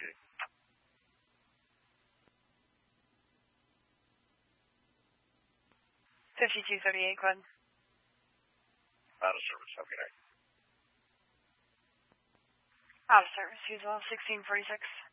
5238, go ahead. Out of service. Okay. Out of service. Use 1646.